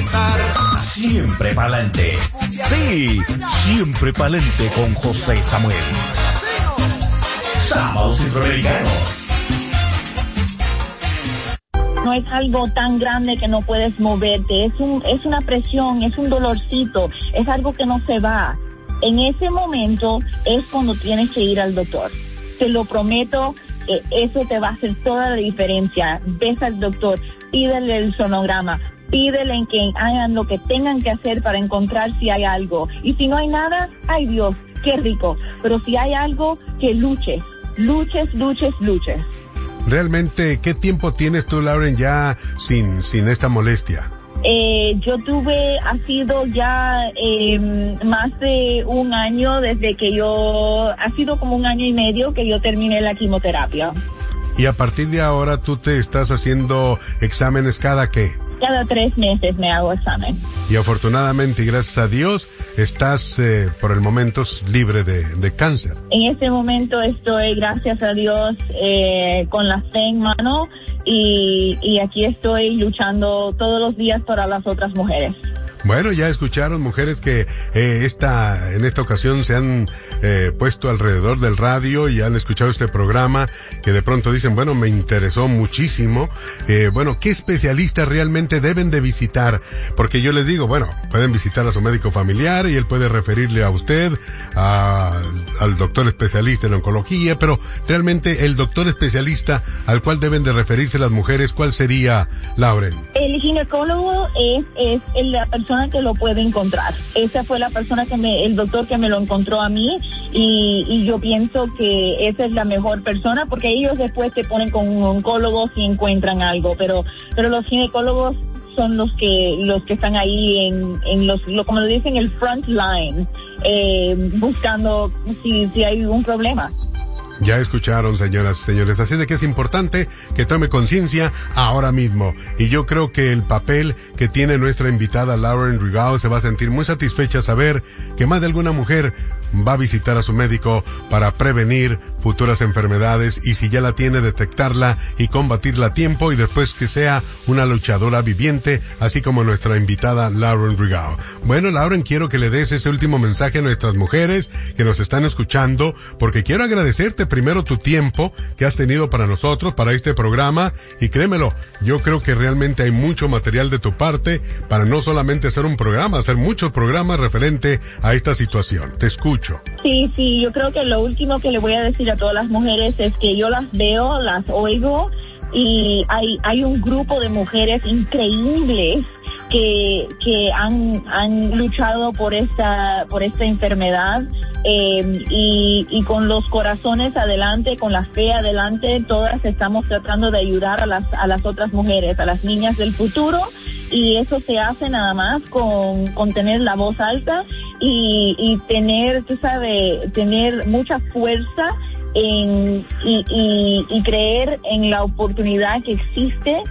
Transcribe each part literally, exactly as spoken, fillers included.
avanzar. Siempre pa'lante. Sí, siempre pa'lante con José Samuel. Sábados Centroamericanos. No es algo tan grande que no puedes moverte, es un es una presión, es un dolorcito, es algo que no se va. En ese momento es cuando tienes que ir al doctor. Te lo prometo, eh, eso te va a hacer toda la diferencia. Ves al doctor, pídele el sonograma, pídele que hagan lo que tengan que hacer para encontrar si hay algo. Y si no hay nada, ay Dios, qué rico. Pero si hay algo, que luches, luches, luches, luches. Realmente, ¿qué tiempo tienes tú, Lauren, ya sin, sin esta molestia? Eh, yo tuve, ha sido ya eh, más de un año desde que yo, ha sido como un año y medio que yo terminé la quimioterapia. Y a partir de ahora, ¿tú te estás haciendo exámenes cada qué? Cada tres meses me hago examen. Y afortunadamente y gracias a Dios, estás eh, por el momento libre de, de cáncer. En este momento estoy, gracias a Dios, eh, con la fe en mano y, y aquí estoy luchando todos los días para las otras mujeres. Bueno, ya escucharon, mujeres que eh, esta en esta ocasión se han eh, puesto alrededor del radio y han escuchado este programa, que de pronto dicen, bueno, me interesó muchísimo. Eh, bueno, ¿qué especialistas realmente deben de visitar? Porque yo les digo, bueno, pueden visitar a su médico familiar y él puede referirle a usted, a, al doctor especialista en oncología, pero realmente el doctor especialista al cual deben de referirse las mujeres, ¿cuál sería, Lauren? El ginecólogo es, es la persona que lo puede encontrar. Esa fue la persona que me, el doctor que me lo encontró a mí y, y yo pienso que esa es la mejor persona porque ellos después te ponen con un oncólogo si encuentran algo, pero, pero los ginecólogos son los que, los que están ahí en, en los, lo, como lo dicen, el front line, eh, buscando si, si hay un problema. Ya escucharon, señoras y señores, así de que es importante que tome conciencia ahora mismo. Y yo creo que el papel que tiene nuestra invitada Lauren Rigao se va a sentir muy satisfecha saber que más de alguna mujer va a visitar a su médico para prevenir futuras enfermedades y si ya la tiene, detectarla y combatirla a tiempo y después que sea una luchadora viviente, así como nuestra invitada Lauren Rigao. Bueno, Lauren, quiero que le des ese último mensaje a nuestras mujeres que nos están escuchando, porque quiero agradecerte primero tu tiempo que has tenido para nosotros, para este programa, y créemelo, yo creo que realmente hay mucho material de tu parte para no solamente hacer un programa, hacer muchos programas referente a esta situación. Te escucho. Sí, sí, yo creo que lo último que le voy a decir a todas las mujeres es que yo las veo, las oigo y hay hay un grupo de mujeres increíbles que que han han luchado por esta por esta enfermedad eh, y y con los corazones adelante, con la fe adelante, todas estamos tratando de ayudar a las a las otras mujeres, a las niñas del futuro. Y eso se hace nada más con, con tener la voz alta y, y tener, tú sabes, tener mucha fuerza en, y, y, y creer en la oportunidad que existe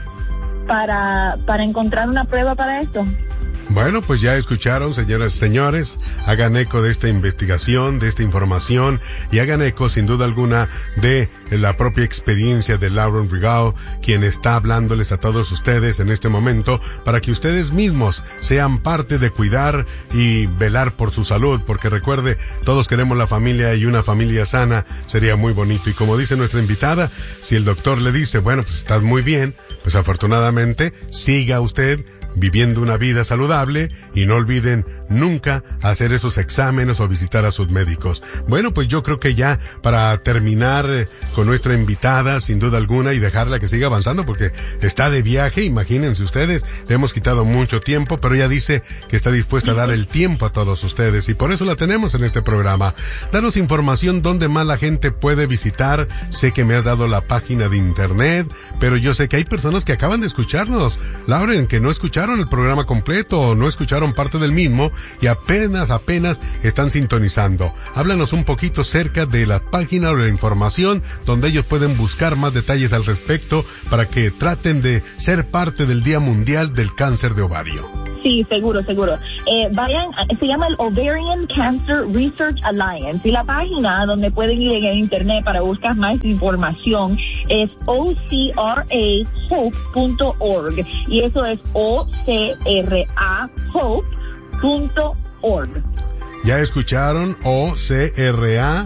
para, para encontrar una prueba para esto. Bueno, pues ya escucharon, señoras y señores, hagan eco de esta investigación, de esta información, y hagan eco, sin duda alguna, de la propia experiencia de Lauren Rigao, quien está hablándoles a todos ustedes en este momento, para que ustedes mismos sean parte de cuidar y velar por su salud, porque recuerde, todos queremos la familia y una familia sana sería muy bonito. Y como dice nuestra invitada, si el doctor le dice, bueno, pues estás muy bien, pues afortunadamente, siga usted viviendo una vida saludable y no olviden nunca hacer esos exámenes o visitar a sus médicos. Bueno, pues yo creo que ya para terminar eh, con nuestra invitada, sin duda alguna, y dejarla que siga avanzando porque está de viaje, imagínense ustedes, le hemos quitado mucho tiempo, pero ella dice que está dispuesta a dar el tiempo a todos ustedes y por eso la tenemos en este programa. Danos información dónde más la gente puede visitar. Sé que me has dado la página de internet, pero yo sé que hay personas que acaban de escucharnos, Lauren, que no escucharon el programa completo o no escucharon parte del mismo y apenas, apenas están sintonizando. Háblanos un poquito cerca de la página o la información donde ellos pueden buscar más detalles al respecto para que traten de ser parte del Día Mundial del Cáncer de Ovario. Sí, seguro, seguro. Eh, vayan, se llama el Ovarian Cancer Research Alliance y la página donde pueden ir en internet para buscar más información es o c r a hope punto org y eso es o c r a hope punto org. Ya escucharon, o c r a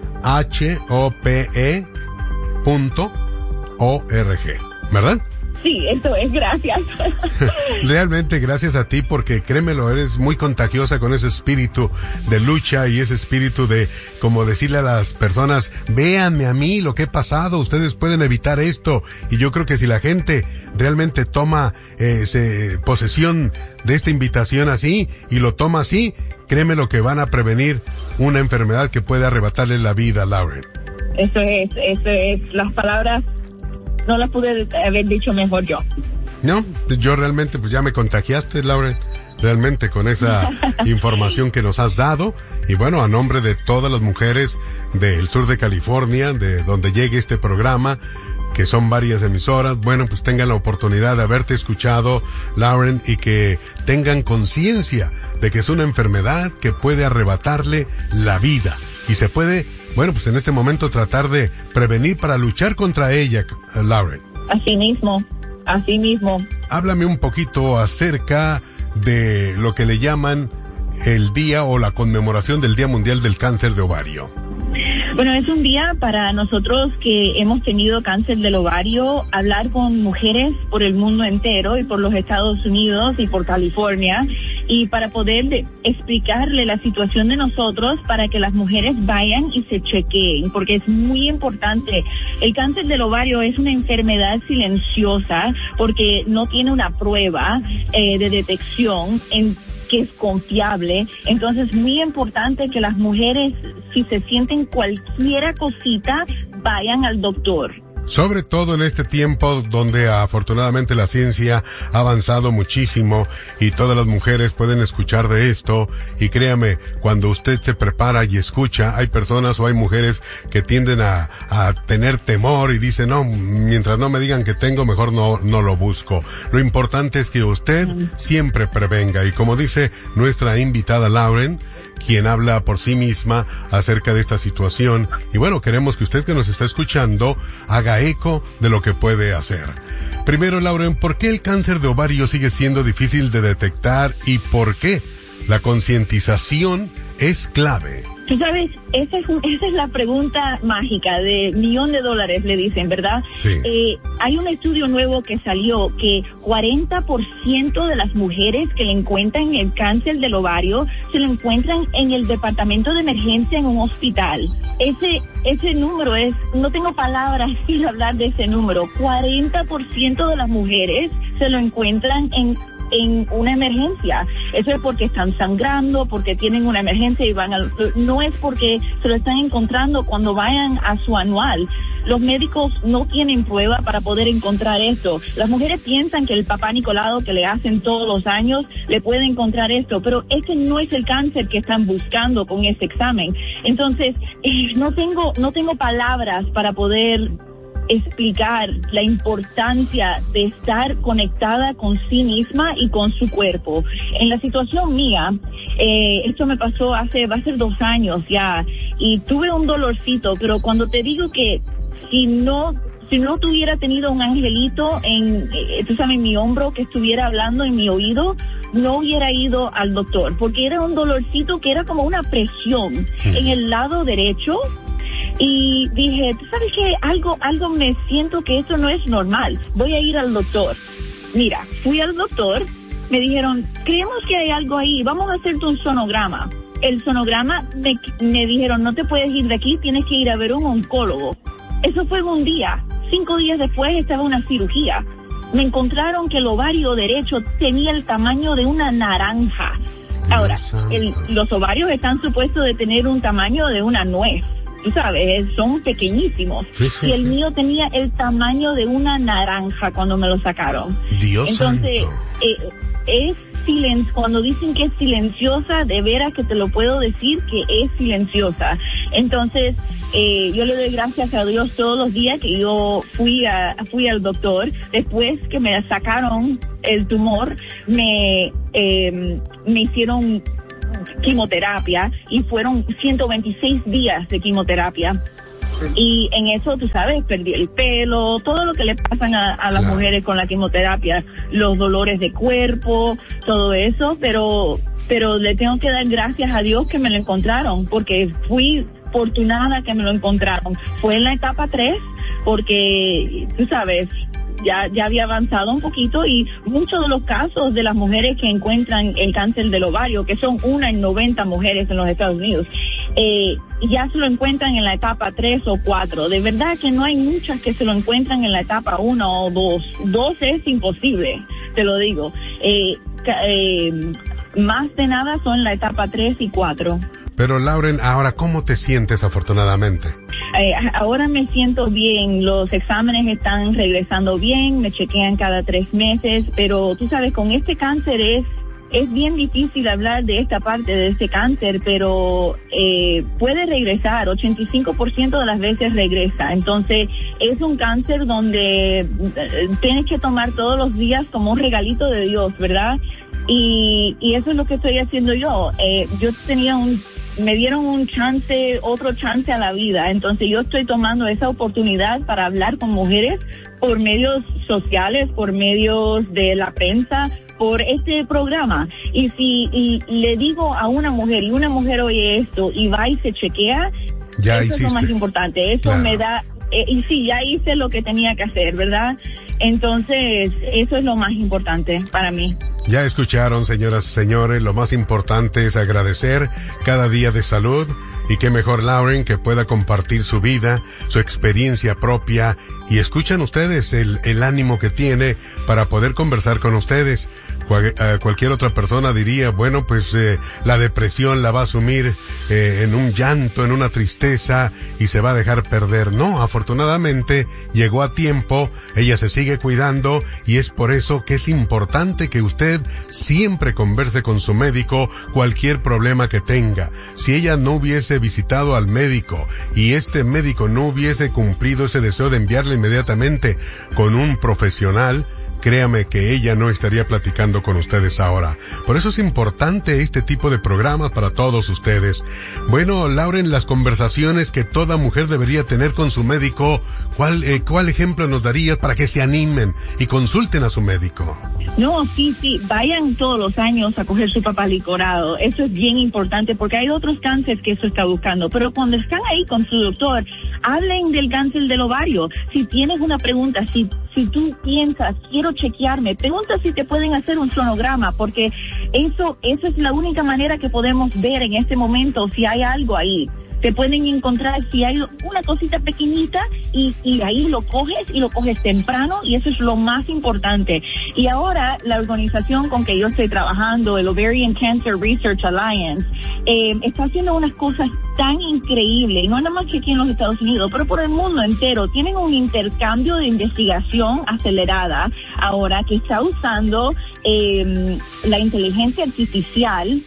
h o p e punto org, ¿verdad? Sí, eso es, gracias. Realmente gracias a ti, porque créemelo, eres muy contagiosa con ese espíritu de lucha y ese espíritu de, como decirle a las personas, véanme a mí lo que he pasado, ustedes pueden evitar esto. Y yo creo que si la gente realmente toma eh, se, posesión de esta invitación así y lo toma así, créemelo que van a prevenir una enfermedad que puede arrebatarle la vida a Lauren. Eso es, eso es, las palabras no las pude haber dicho mejor yo. No, yo realmente pues ya me contagiaste, Lauren, realmente con esa información que nos has dado. Y bueno, a nombre de todas las mujeres del sur de California, de donde llegue este programa, que son varias emisoras, bueno, pues tengan la oportunidad de haberte escuchado, Lauren, y que tengan conciencia de que es una enfermedad que puede arrebatarle la vida. Y se puede, bueno, pues en este momento tratar de prevenir para luchar contra ella, Lauren. Así mismo, así mismo. Háblame un poquito acerca de lo que le llaman el día o la conmemoración del Día Mundial del Cáncer de Ovario. Bueno, es un día para nosotros que hemos tenido cáncer del ovario, hablar con mujeres por el mundo entero y por los Estados Unidos y por California, y para poder de, explicarle la situación de nosotros para que las mujeres vayan y se chequeen, porque es muy importante. El cáncer del ovario es una enfermedad silenciosa porque no tiene una prueba eh, de detección en que es confiable. Entonces es muy importante que las mujeres, si se sienten cualquier cosita, vayan al doctor. Sobre todo en este tiempo donde afortunadamente la ciencia ha avanzado muchísimo y todas las mujeres pueden escuchar de esto. Y créame, cuando usted se prepara y escucha, hay personas o hay mujeres que tienden a, a tener temor y dicen, no, mientras no me digan que tengo, mejor no, no lo busco. Lo importante es que usted siempre prevenga. Y como dice nuestra invitada Lauren, quien habla por sí misma acerca de esta situación. Y bueno, queremos que usted que nos está escuchando haga eco de lo que puede hacer. Primero, Lauren, ¿por qué el cáncer de ovario sigue siendo difícil de detectar y por qué la concientización es clave? Tú sabes, esa es, un, esa es la pregunta mágica de millón de dólares, le dicen, ¿verdad? Sí. Eh, hay un estudio nuevo que salió que cuarenta por ciento de las mujeres que le encuentran el cáncer del ovario se lo encuentran en el departamento de emergencia en un hospital. Ese ese número es, no tengo palabras para hablar de ese número. cuarenta por ciento de las mujeres se lo encuentran en en una emergencia. Eso es porque están sangrando, porque tienen una emergencia y van al... No es porque se lo están encontrando cuando vayan a su anual. Los médicos no tienen prueba para poder encontrar esto. Las mujeres piensan que el papá Nicolau que le hacen todos los años le puede encontrar esto, pero este no es el cáncer que están buscando con ese examen. Entonces, eh, no tengo, no tengo palabras para poder explicar la importancia de estar conectada con sí misma y con su cuerpo. En la situación mía, eh, esto me pasó hace, va a ser dos años ya, y tuve un dolorcito, pero cuando te digo que si no, si no tuviera tenido un angelito en, eh, tú sabes, en mi hombro que estuviera hablando en mi oído, no hubiera ido al doctor, porque era un dolorcito que era como una presión en el lado derecho. Y dije, ¿tú sabes qué? Algo, algo me siento que esto no es normal. Voy a ir al doctor. Mira, fui al doctor, me dijeron, creemos que hay algo ahí, vamos a hacerte un sonograma. El sonograma, me, me dijeron, no te puedes ir de aquí, tienes que ir a ver un oncólogo. Eso fue en un día. Cinco días después estaba una cirugía. Me encontraron que el ovario derecho tenía el tamaño de una naranja. Ahora, el, los ovarios están supuestos de tener un tamaño de una nuez. Tú sabes, son pequeñísimos. Sí, sí, y el sí. mío tenía el tamaño de una naranja cuando me lo sacaron. Dios Entonces, santo. Eh, es silen- cuando dicen que es silenciosa, de veras que te lo puedo decir que es silenciosa. Entonces, eh, yo le doy gracias a Dios todos los días que yo fui a, fui al doctor. Después que me sacaron el tumor, me, eh, me hicieron quimioterapia y fueron ciento veintiséis días de quimioterapia. Y en eso, tú sabes, perdí el pelo, todo lo que le pasan a, a las claro. mujeres con la quimioterapia, los dolores de cuerpo, todo eso, pero pero le tengo que dar gracias a Dios que me lo encontraron, porque fui afortunada que me lo encontraron. Fue en la etapa tres, porque, tú sabes, ya ya había avanzado un poquito, y muchos de los casos de las mujeres que encuentran el cáncer del ovario, que son una en noventa mujeres en los Estados Unidos, eh, ya se lo encuentran en la etapa tres o cuatro. De verdad que no hay muchas que se lo encuentran en la etapa uno o dos. Dos es imposible, te lo digo. Eh, eh, más de nada son la etapa tres y cuatro. Pero Lauren, ahora, ¿cómo te sientes afortunadamente? Eh, ahora me siento bien, los exámenes están regresando bien, me chequean cada tres meses, pero tú sabes, con este cáncer es es bien difícil hablar de esta parte de este cáncer, pero eh, puede regresar, ochenta y cinco por ciento de las veces regresa. Entonces, es un cáncer donde eh, tienes que tomar todos los días como un regalito de Dios, ¿verdad? Y, y eso es lo que estoy haciendo yo. Eh, yo tenía un me dieron un chance, otro chance a la vida. Entonces yo estoy tomando esa oportunidad para hablar con mujeres por medios sociales, por medios de la prensa, por este programa. Y si y le digo a una mujer, y una mujer oye esto y va y se chequea, ya eso hiciste. es lo más importante. Eso Claro. me da, eh, y sí, ya hice lo que tenía que hacer, ¿verdad? Entonces, eso es lo más importante para mí. Ya escucharon, señoras y señores, lo más importante es agradecer cada día de salud, y qué mejor Lauren que pueda compartir su vida, su experiencia propia, y escuchan ustedes el, el ánimo que tiene para poder conversar con ustedes. Cual, uh, cualquier otra persona diría, bueno, pues eh, la depresión la va a sumir eh, en un llanto, en una tristeza, y se va a dejar perder. No, afortunadamente llegó a tiempo, ella se sigue cuidando, y es por eso que es importante que usted siempre converse con su médico cualquier problema que tenga. Si ella no hubiese visitado al médico y este médico no hubiese cumplido ese deseo de enviarle inmediatamente con un profesional, créame que ella no estaría platicando con ustedes ahora. Por eso es importante este tipo de programas para todos ustedes. Bueno, Lauren, las conversaciones que toda mujer debería tener con su médico, ¿cuál, eh, cuál ejemplo nos darías para que se animen y consulten a su médico? No, sí, sí, vayan todos los años a coger su papá licorado. Eso es bien importante, porque hay otros cánceres que eso está buscando. Pero cuando están ahí con su doctor, hablen del cáncer del ovario. Si tienes una pregunta, si si tú piensas, quiero chequearme, pregunta si te pueden hacer un sonograma, porque eso, eso es la única manera que podemos ver en este momento si hay algo ahí. Te pueden encontrar si hay una cosita pequeñita, y, y ahí lo coges, y lo coges temprano, y eso es lo más importante. Y ahora la organización con que yo estoy trabajando, el Ovarian Cancer Research Alliance, eh, está haciendo unas cosas tan increíbles, no nada más que aquí en los Estados Unidos, pero por el mundo entero. Tienen un intercambio de investigación acelerada ahora que está usando eh, la inteligencia artificial.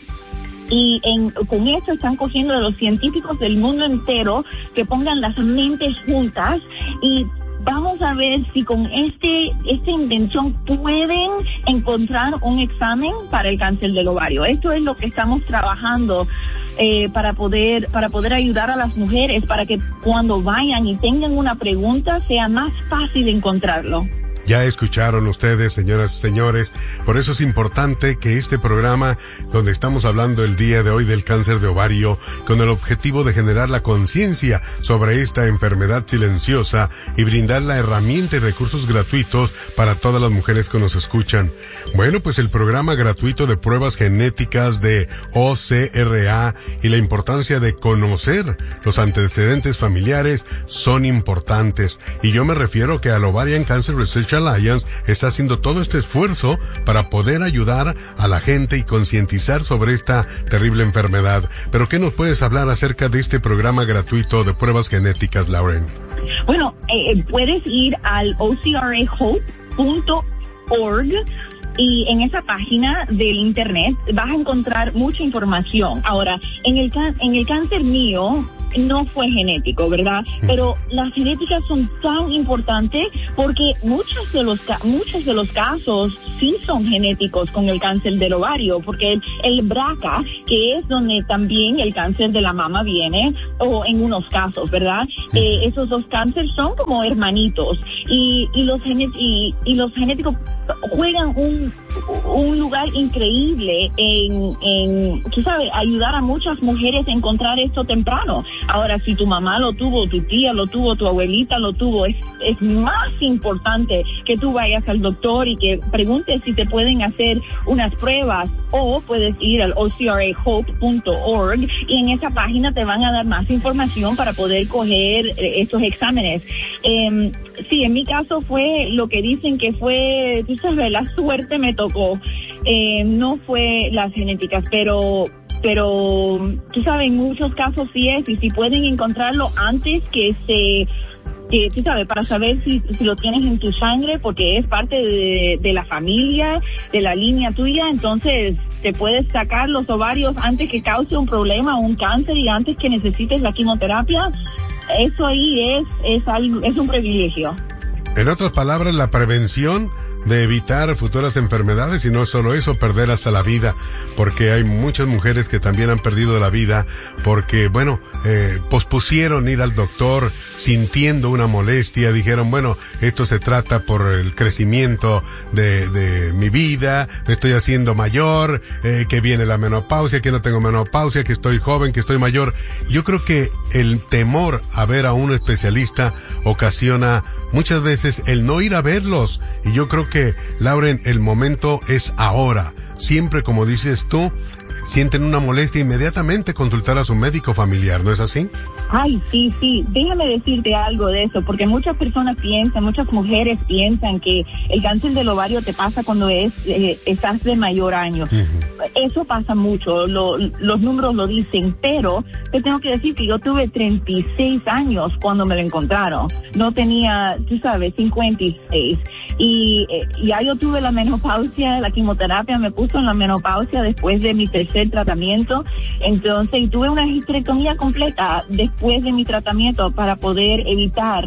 Y en, con eso están cogiendo de los científicos del mundo entero que pongan las mentes juntas, y vamos a ver si con este esta invención pueden encontrar un examen para el cáncer del ovario. Esto es lo que estamos trabajando eh, para poder para poder ayudar a las mujeres, para que cuando vayan y tengan una pregunta sea más fácil encontrarlo. Ya escucharon ustedes, señoras y señores, por eso es importante que este programa, donde estamos hablando el día de hoy del cáncer de ovario, con el objetivo de generar la conciencia sobre esta enfermedad silenciosa y brindar la herramienta y recursos gratuitos para todas las mujeres que nos escuchan. Bueno, pues el programa gratuito de pruebas genéticas de O C R A y la importancia de conocer los antecedentes familiares son importantes, y yo me refiero que al Ovarian Cancer Research Alliance está haciendo todo este esfuerzo para poder ayudar a la gente y concientizar sobre esta terrible enfermedad. Pero ¿qué nos puedes hablar acerca de este programa gratuito de pruebas genéticas, Lauren? Bueno, eh, puedes ir al o c r a hope punto org Y en esa página del internet vas a encontrar mucha información. Ahora, en el can- en el cáncer mío no fue genético, ¿verdad? Pero las genéticas son tan importantes porque muchos de los ca- muchos de los casos sí son genéticos con el cáncer del ovario, porque el, el B R C A, que es donde también el cáncer de la mama viene, o en unos casos, ¿verdad? Eh, esos dos cánceres son como hermanitos y y los genet- y, y los genéticos juegan un un lugar increíble en, en, tú sabes, ayudar a muchas mujeres a encontrar esto temprano. Ahora, si tu mamá lo tuvo, tu tía lo tuvo, tu abuelita lo tuvo, es, es más importante que tú vayas al doctor y que preguntes si te pueden hacer unas pruebas, o puedes ir al o c r a hope punto org y en esa página te van a dar más información para poder coger eh, estos exámenes. Eh, sí, en mi caso fue lo que dicen que fue, tú sabes, la suerte me tocó. Eh, no fue las genéticas, pero pero tú sabes, en muchos casos sí es, y si pueden encontrarlo antes que se, que tú sabes, para saber si, si lo tienes en tu sangre, porque es parte de, de la familia, de la línea tuya, entonces te puedes sacar los ovarios antes que cause un problema, un cáncer, y antes que necesites la quimioterapia. Eso ahí es, es algo, es un privilegio. En otras palabras, la prevención de evitar futuras enfermedades, y no solo eso, perder hasta la vida, porque hay muchas mujeres que también han perdido la vida porque, bueno, eh, pospusieron ir al doctor sintiendo una molestia, dijeron, bueno, esto se trata por el crecimiento de, de mi vida, me estoy haciendo mayor, eh, que viene la menopausia, que no tengo menopausia, que estoy joven, que estoy mayor. Yo creo que el temor a ver a un especialista ocasiona muchas veces el no ir a verlos, y yo creo que, Lauren, el momento es ahora. Siempre, como dices tú, sienten una molestia, inmediatamente consultar a su médico familiar, ¿no es así? Ay, sí, sí. Déjame decirte algo de eso, porque muchas personas piensan, muchas mujeres piensan que el cáncer del ovario te pasa cuando es eh, estás de mayor año. Uh-huh. Eso pasa mucho, lo, los números lo dicen, pero te tengo que decir que yo tuve treinta y seis años cuando me lo encontraron. No tenía, tú sabes, cincuenta y seis. Y eh, ya yo tuve la menopausia, la quimioterapia me puso en la menopausia después de mi tercer tratamiento. Entonces, y tuve una histerectomía completa después de mi tratamiento para poder evitar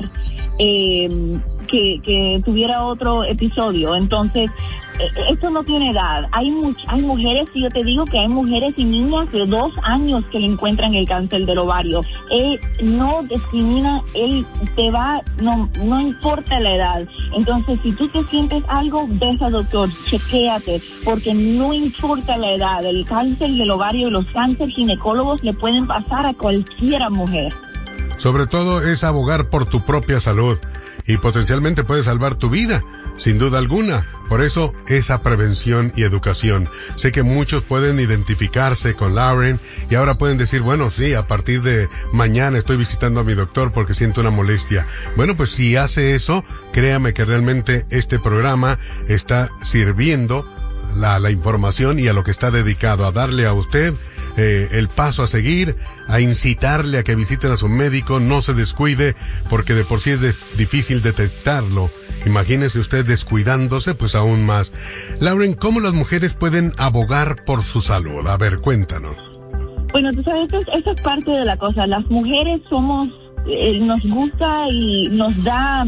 eh, que, que tuviera otro episodio. Entonces, eh, esto no tiene edad. Hay much, hay mujeres, y yo te digo que hay mujeres y niñas de dos años que le encuentran el cáncer del ovario. Él no discrimina, él te va, no, no importa la edad. Entonces, si tú te sientes algo, ves al doctor, chequéate, porque no importa la edad. El cáncer del ovario y los cánceres ginecólogos le pueden pasar a cualquiera mujer. Sobre todo es abogar por tu propia salud, y potencialmente puede salvar tu vida, sin duda alguna. Por eso, esa prevención y educación. Sé que muchos pueden identificarse con Lauren y ahora pueden decir, bueno, sí, a partir de mañana estoy visitando a mi doctor porque siento una molestia. Bueno, pues si hace eso, créame que realmente este programa está sirviendo la, la información y a lo que está dedicado, a darle a usted Eh, el paso a seguir, a incitarle a que visiten a su médico, no se descuide, porque de por sí es de, difícil detectarlo. Imagínese usted descuidándose, pues aún más. Lauren, ¿cómo las mujeres pueden abogar por su salud? A ver, cuéntanos. Bueno, tú sabes, eso es, eso es parte de la cosa. Las mujeres somos, eh, nos gusta y nos da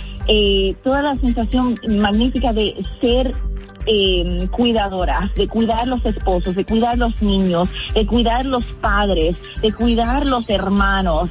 eh, toda la sensación magnífica de ser Eh, cuidadoras, de cuidar los esposos, de cuidar los niños, de cuidar los padres, de cuidar los hermanos,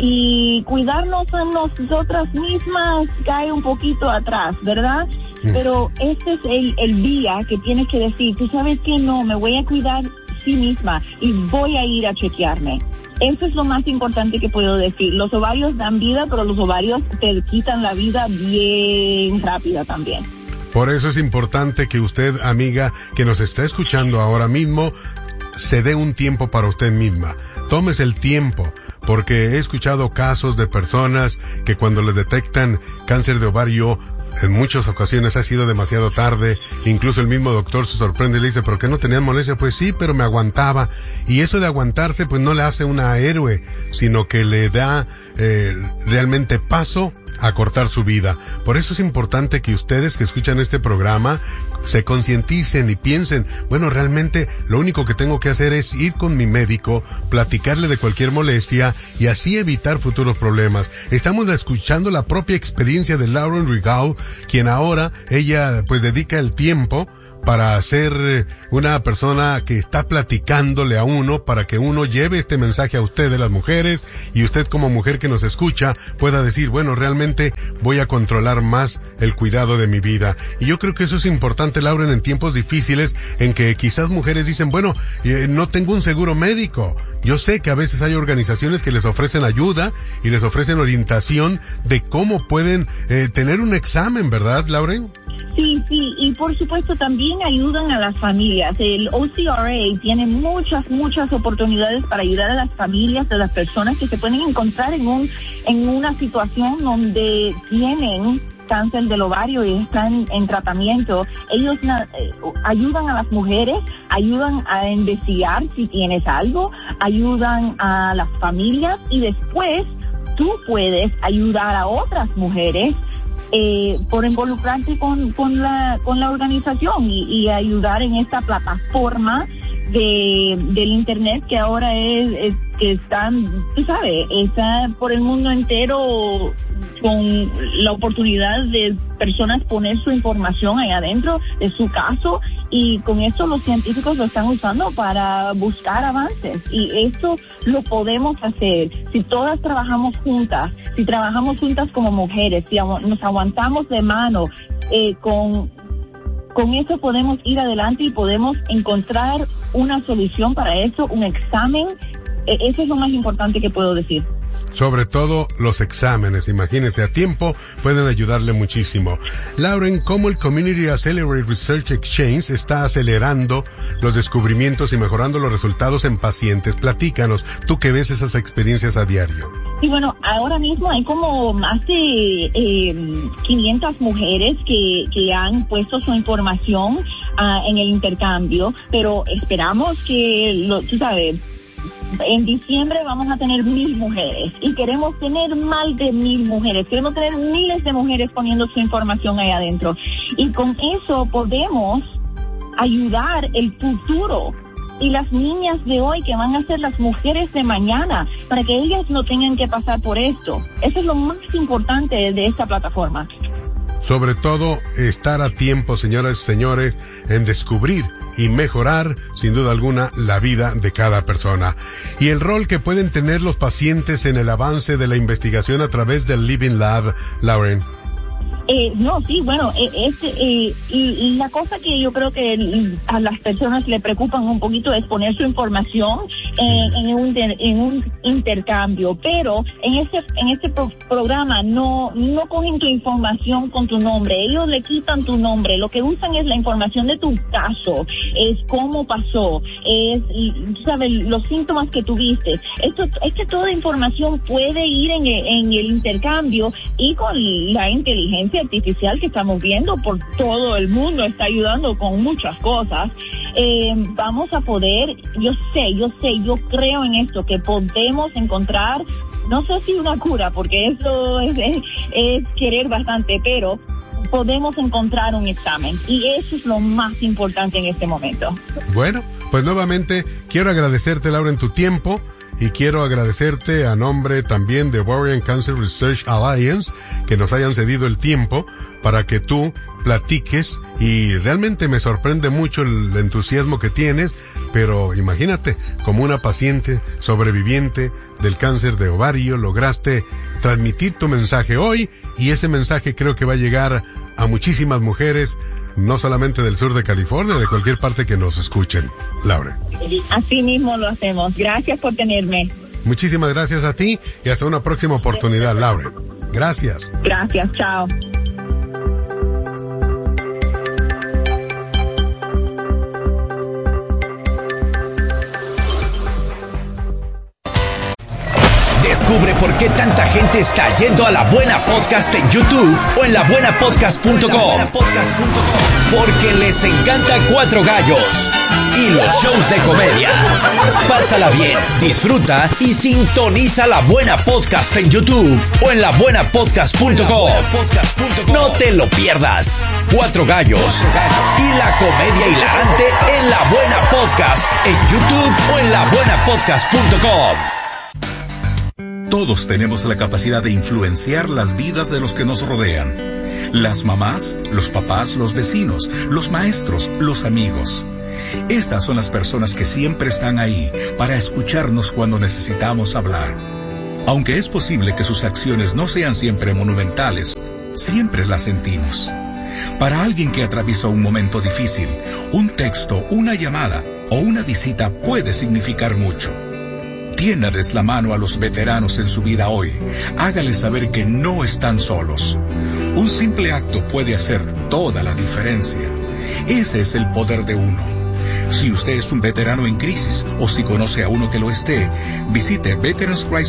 y cuidarnos a nosotras mismas cae un poquito atrás, ¿verdad? Mm. Pero este es el, el día que tienes que decir, tú sabes que no, me voy a cuidar sí misma y voy a ir a chequearme. Eso es lo más importante que puedo decir. Los ovarios dan vida, pero los ovarios te quitan la vida bien rápida también. Por eso es importante que usted, amiga, que nos está escuchando ahora mismo, se dé un tiempo para usted misma. Tómese el tiempo, porque he escuchado casos de personas que cuando les detectan cáncer de ovario, en muchas ocasiones ha sido demasiado tarde. Incluso el mismo doctor se sorprende y le dice, ¿pero qué no tenían molestia? Pues sí, pero me aguantaba. Y eso de aguantarse, pues no le hace una héroe, sino que le da eh, realmente paso acortar su vida. Por eso es importante que ustedes que escuchan este programa se concienticen y piensen, bueno, realmente lo único que tengo que hacer es ir con mi médico, platicarle de cualquier molestia y así evitar futuros problemas. Estamos escuchando la propia experiencia de Lauren Rigaud, quien ahora, ella pues dedica el tiempo para ser una persona que está platicándole a uno para que uno lleve este mensaje a ustedes, las mujeres, y usted como mujer que nos escucha pueda decir, bueno, realmente voy a controlar más el cuidado de mi vida. Y yo creo que eso es importante, Lauren, en tiempos difíciles en que quizás mujeres dicen, bueno, eh, no tengo un seguro médico. Yo sé que a veces hay organizaciones que les ofrecen ayuda y les ofrecen orientación de cómo pueden eh, tener un examen, ¿verdad, Lauren? Sí, sí, y por supuesto también ayudan a las familias. El O C R A tiene muchas, muchas oportunidades para ayudar a las familias de las personas que se pueden encontrar en un en una situación donde tienen cáncer del ovario y están en tratamiento. Ellos eh, ayudan a las mujeres, ayudan a investigar si tienes algo, ayudan a las familias y después tú puedes ayudar a otras mujeres Eh, por involucrarte con, con la, con la organización y, y ayudar en esta plataforma de, del internet que ahora es, es que están, tú sabes, está por el mundo entero con la oportunidad de personas poner su información ahí adentro de su caso, y con eso los científicos lo están usando para buscar avances, y esto lo podemos hacer si todas trabajamos juntas, si trabajamos juntas como mujeres, si agu- nos aguantamos de mano, eh, con con eso podemos ir adelante y podemos encontrar una solución para eso, un examen. Eh, eso es lo más importante que puedo decir. Sobre todo los exámenes, imagínense, a tiempo pueden ayudarle muchísimo. Lauren, ¿cómo el Community Accelerate Research Exchange está acelerando los descubrimientos y mejorando los resultados en pacientes? Platícanos, tú que ves esas experiencias a diario. Sí, bueno, ahora mismo hay como más de eh, quinientas mujeres que, que han puesto su información uh, en el intercambio, pero esperamos que, lo, tú sabes, en diciembre vamos a tener mil mujeres y queremos tener más de mil mujeres, queremos tener miles de mujeres poniendo su información ahí adentro, y con eso podemos ayudar el futuro y las niñas de hoy que van a ser las mujeres de mañana, para que ellas no tengan que pasar por esto. Eso es lo más importante de esta plataforma. Sobre todo, estar a tiempo, señoras y señores, en descubrir y mejorar, sin duda alguna, la vida de cada persona. Y el rol que pueden tener los pacientes en el avance de la investigación a través del Living Lab, Lauren. Eh, no, sí, bueno, eh, este, eh, y, y la cosa que yo creo que a las personas le preocupan un poquito es poner su información en, en, un, en un intercambio, pero en este en este pro- programa no no cogen tu información con tu nombre, ellos le quitan tu nombre, lo que usan es la información de tu caso, es cómo pasó, es, sabes, los síntomas que tuviste. Esto es que toda información puede ir en, en el intercambio, y con la inteligencia artificial que estamos viendo por todo el mundo está ayudando con muchas cosas. Eh, vamos a poder, yo sé, yo sé, yo creo en esto, que podemos encontrar, no sé si una cura, porque eso es, es, es querer bastante, pero podemos encontrar un examen, y eso es lo más importante en este momento. Bueno, pues nuevamente quiero agradecerte, Laura, en tu tiempo. Y quiero agradecerte a nombre también de Ovarian Cancer Research Alliance que nos hayan cedido el tiempo para que tú platiques, y realmente me sorprende mucho el entusiasmo que tienes, pero imagínate, como una paciente sobreviviente del cáncer de ovario, lograste transmitir tu mensaje hoy, y ese mensaje creo que va a llegar a muchísimas mujeres, no solamente del sur de California, de cualquier parte que nos escuchen. Laura. Así mismo lo hacemos. Gracias por tenerme. Muchísimas gracias a ti y hasta una próxima oportunidad, Laura. Gracias. Gracias, chao. Descubre por qué tanta gente está yendo a La Buena Podcast en YouTube o en la buena podcast punto com. Porque les encanta Cuatro Gallos y los shows de comedia. Pásala bien, disfruta y sintoniza La Buena Podcast en YouTube o en la buena podcast punto com. No te lo pierdas. Cuatro Gallos y la comedia hilarante en La Buena Podcast en YouTube o en la buena podcast punto com. Todos tenemos la capacidad de influenciar las vidas de los que nos rodean. Las mamás, los papás, los vecinos, los maestros, los amigos. Estas son las personas que siempre están ahí para escucharnos cuando necesitamos hablar. Aunque es posible que sus acciones no sean siempre monumentales, siempre las sentimos. Para alguien que atraviesa un momento difícil, un texto, una llamada o una visita puede significar mucho. Tiéndales la mano a los veteranos en su vida hoy. Hágales saber que no están solos. Un simple acto puede hacer toda la diferencia. Ese es el poder de uno. Si usted es un veterano en crisis o si conoce a uno que lo esté, visite veterans christ